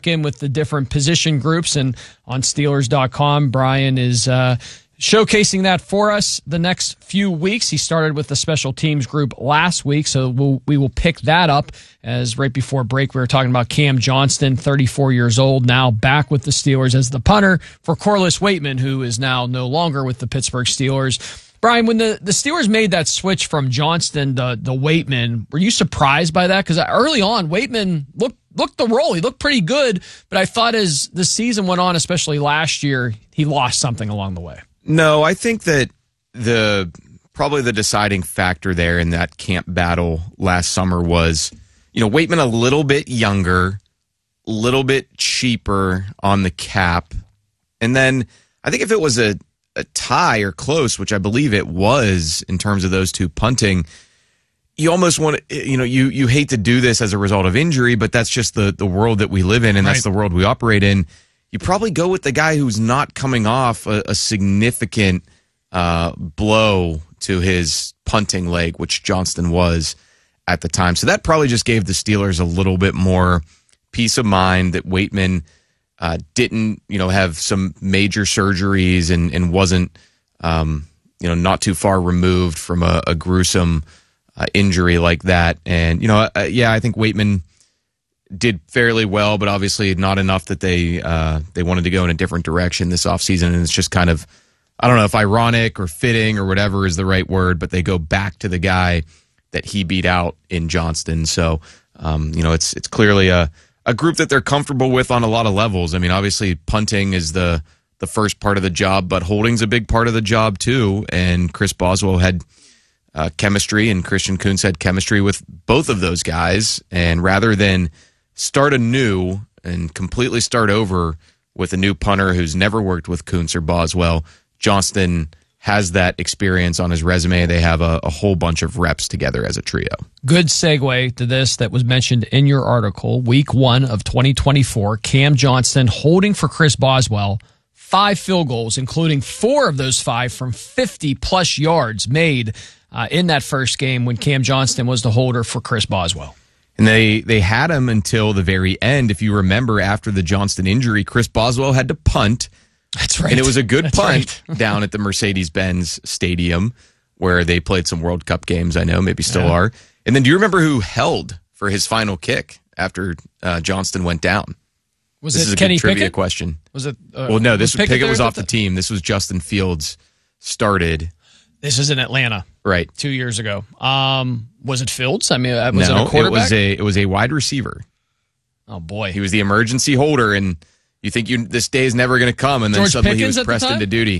check in with the different position groups. And on Steelers.com, Brian is showcasing that for us the next few weeks. He started with the special teams group last week, so we will pick that up. As right before break, we were talking about Cam Johnston, 34 years old, now back with the Steelers as the punter for Corliss Waitman, who is now no longer with the Pittsburgh Steelers. Brian, when the Steelers made that switch from Johnston to Waitman, were you surprised by that? Because early on, Waitman looked the role. He looked pretty good, but I thought as the season went on, especially last year, he lost something along the way. No, I think that probably the deciding factor there in that camp battle last summer was, Waitman a little bit younger, a little bit cheaper on the cap. And then I think if it was a tie or close, which I believe it was in terms of those two punting, you almost want to, you hate to do this as a result of injury, but that's just the world that we live in, and that's the world we operate in. You probably go with the guy who's not coming off a significant blow to his punting leg, which Johnston was at the time. So that probably just gave the Steelers a little bit more peace of mind that Waitman didn't, have some major surgeries and wasn't, not too far removed from a gruesome injury like that. And, I think Waitman did fairly well, but obviously not enough that they wanted to go in a different direction this offseason. And it's just kind of, I don't know if ironic or fitting or whatever is the right word, but they go back to the guy that he beat out in Johnston. So, it's clearly a group that they're comfortable with on a lot of levels. I mean, obviously punting is the first part of the job, but holding's a big part of the job too. And Chris Boswell had chemistry, and Christian Kuntz had chemistry with both of those guys. And rather than start anew and completely start over with a new punter who's never worked with Kuntz or Boswell, Johnston has that experience on his resume. They have a whole bunch of reps together as a trio. Good segue to this that was mentioned in your article. Week 1 of 2024, Cam Johnston holding for Chris Boswell, 5 field goals, including 4 of those 5 from 50-plus yards made in that first game when Cam Johnston was the holder for Chris Boswell. And they had him until the very end. If you remember, after the Johnston injury, Chris Boswell had to punt. That's right. And it was a good punt down at the Mercedes-Benz Stadium where they played some World Cup games, I know, maybe still are. And then do you remember who held for his final kick after Johnston went down? Was this it is a Kenny good trivia Pickett? Question. Was it? Well, no, Pickett was off the team. This was Justin Fields started. This is in Atlanta. Right. 2 years ago. Was it Fields? I mean, was it a quarterback? It was a wide receiver. Oh, boy. He was the emergency holder, and you think this day is never going to come, and then George suddenly Pickens he was pressed into duty.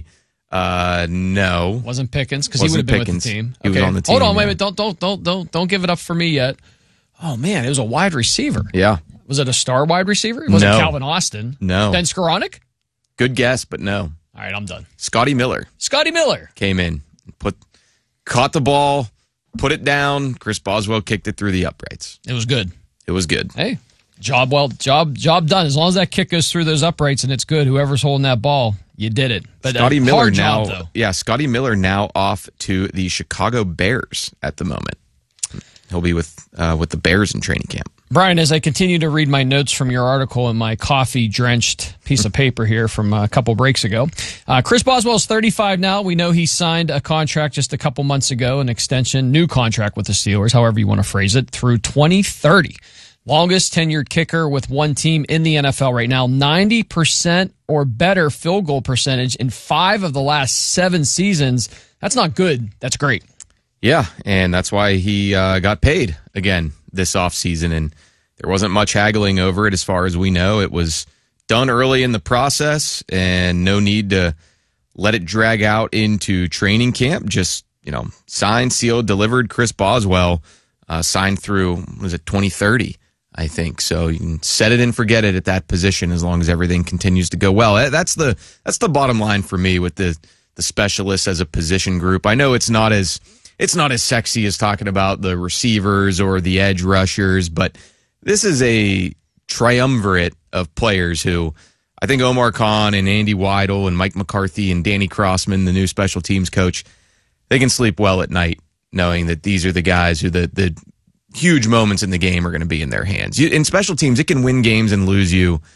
No. Wasn't Pickens, because he would have been with the team. He was on the team. Hold on, wait a minute. Don't give it up for me yet. Oh, man, it was a wide receiver. Yeah. Was it a star wide receiver? It wasn't Calvin Austin. No. Ben Skoranek? Good guess, but no. All right, I'm done. Scotty Miller came in, caught the ball, put it down. Chris Boswell kicked it through the uprights. It was good. Hey, job done. As long as that kick goes through those uprights and it's good, whoever's holding that ball, you did it. But Scotty Miller job, Scotty Miller now off to the Chicago Bears at the moment. He'll be with the Bears in training camp. Brian, as I continue to read my notes from your article in my coffee-drenched piece of paper here from a couple breaks ago, Chris Boswell is 35 now. We know he signed a contract just a couple months ago, an extension, new contract with the Steelers, however you want to phrase it, through 2030. Longest tenured kicker with one team in the NFL right now, 90% or better field goal percentage in 5 of the last 7 seasons. That's not good. That's great. Yeah, and that's why he got paid again this offseason, and there wasn't much haggling over it as far as we know. It was done early in the process, and no need to let it drag out into training camp. Just, signed, sealed, delivered. Chris Boswell signed through, 2030, I think. So you can set it and forget it at that position as long as everything continues to go well. That's the bottom line for me with the specialists as a position group. I know it's not as sexy as talking about the receivers or the edge rushers, but this is a triumvirate of players who I think Omar Khan and Andy Weidel and Mike McCarthy and Danny Crossman, the new special teams coach, they can sleep well at night knowing that these are the guys who the huge moments in the game are going to be in their hands. In special teams, it can win games and lose you